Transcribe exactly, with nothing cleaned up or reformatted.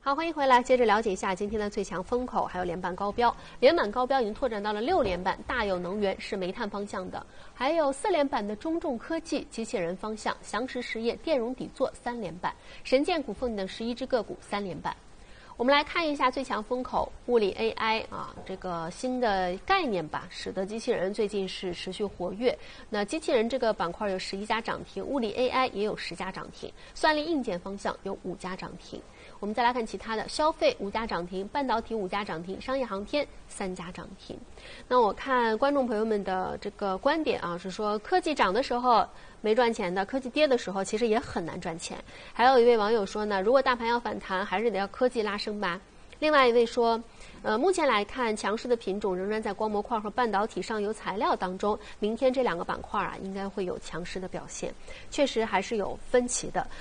好，欢迎回来，接着了解一下今天的最强风口，还有连板高标。连板高标已经拓展到了六连板，大有能源是煤炭方向的，还有四连板的中重科技、机器人方向、祥实实业、电容底座三连板，神剑股份等十一只个股三连板。我们来看一下最强风口物理 A I 啊，这个新的概念吧，使得机器人最近是持续活跃。那机器人这个板块有十一家涨停，物理 A I 也有十家涨停，算力硬件方向有五家涨停。我们再来看其他的，消费五家涨停，半导体五家涨停，商业航天三家涨停。那我看观众朋友们的这个观点啊，是说科技涨的时候没赚钱的，科技跌的时候其实也很难赚钱。还有一位网友说呢，如果大盘要反弹，还是得要科技拉升吧。另外一位说，呃，目前来看，强势的品种仍然在光模块和半导体上游材料当中。明天这两个板块啊，应该会有强势的表现。确实还是有分歧的。